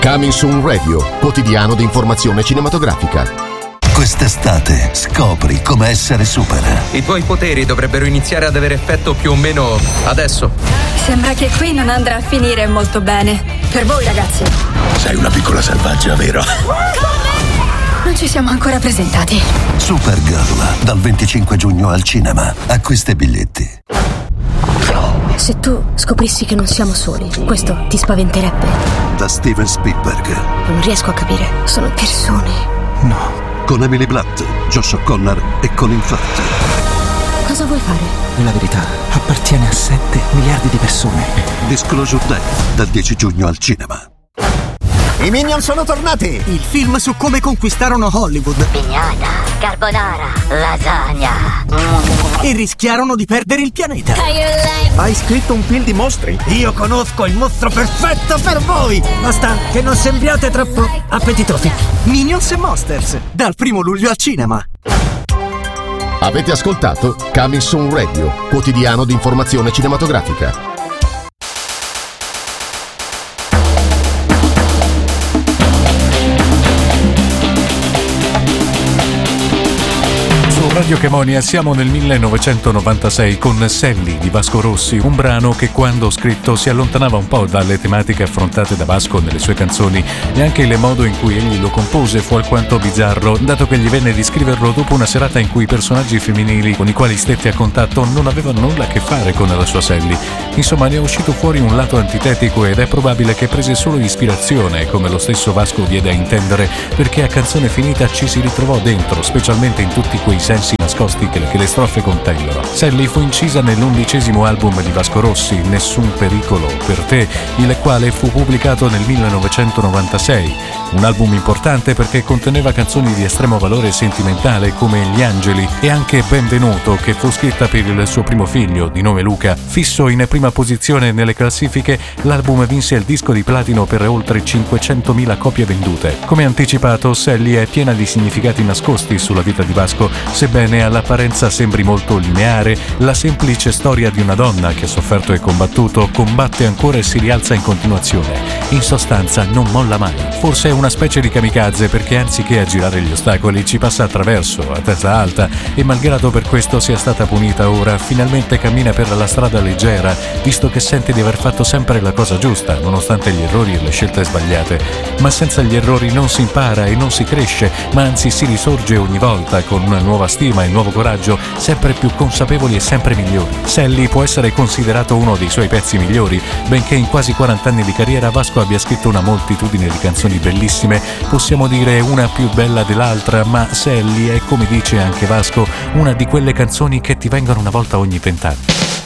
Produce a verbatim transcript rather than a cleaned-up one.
Coming Soon Radio, quotidiano di informazione cinematografica. Quest'estate scopri come essere super. I tuoi poteri dovrebbero iniziare ad avere effetto più o meno adesso. Sembra che qui non andrà a finire molto bene. Per voi, ragazzi. Sei una piccola selvaggia, vero? Non ci siamo ancora presentati. Supergirl, dal venticinque giugno al cinema. Acquista i biglietti. Se tu scoprissi che non siamo soli, questo ti spaventerebbe? Da Steven Spielberg. Non riesco a capire. Sono persone. No. Con Emily Blunt, Josh O'Connor e Colin Firth. Cosa vuoi fare? La verità appartiene a sette miliardi di persone. Disclosure Day, dal dieci giugno al cinema. I Minion sono tornati! Il film su come conquistarono Hollywood. Pignata, carbonara, lasagna. E rischiarono di perdere il pianeta. Hai scritto un film di mostri? Io conosco il mostro perfetto per voi! Basta che non sembriate troppo appetitosi. Minions e Monsters, dal primo luglio al cinema. Avete ascoltato Coming Soon Radio, quotidiano di informazione cinematografica. Radio Chemonia, siamo nel millenovecentonovantasei con Sally di Vasco Rossi, un brano che quando scritto si allontanava un po' dalle tematiche affrontate da Vasco nelle sue canzoni e anche il modo in cui egli lo compose fu alquanto bizzarro, dato che gli venne di scriverlo dopo una serata in cui i personaggi femminili con i quali stette a contatto non avevano nulla a che fare con la sua Sally. Insomma, ne è uscito fuori un lato antitetico ed è probabile che prese solo ispirazione, come lo stesso Vasco diede a intendere, perché a Canzone Finita ci si ritrovò dentro, specialmente in tutti quei sensi nascosti che le, che le strofe contengono. Sally fu incisa nell'undicesimo album di Vasco Rossi, Nessun pericolo per te, il quale fu pubblicato nel millenovecentonovantasei. Un album importante perché conteneva canzoni di estremo valore sentimentale come Gli Angeli e anche Benvenuto, che fu scritta per il suo primo figlio, di nome Luca. Fisso in prima posizione nelle classifiche, l'album vinse il disco di platino per oltre cinquecentomila copie vendute. Come anticipato, Sally è piena di significati nascosti sulla vita di Vasco, sebbene all'apparenza sembri molto lineare. La semplice storia di una donna che ha sofferto e combattuto, combatte ancora e si rialza in continuazione. In sostanza non molla mai. Forse è una specie di kamikaze perché anziché aggirare gli ostacoli ci passa attraverso, a testa alta, e malgrado per questo sia stata punita ora, finalmente cammina per la strada leggera, visto che sente di aver fatto sempre la cosa giusta, nonostante gli errori e le scelte sbagliate. Ma senza gli errori non si impara e non si cresce, ma anzi si risorge ogni volta con una nuova stima e nuovo coraggio, sempre più consapevoli e sempre migliori. Sally può essere considerato uno dei suoi pezzi migliori, benché in quasi quaranta anni di carriera Vasco abbia scritto una moltitudine di canzoni bellissime, possiamo dire una più bella dell'altra, ma Sally è, come dice anche Vasco, una di quelle canzoni che ti vengono una volta ogni vent'anni.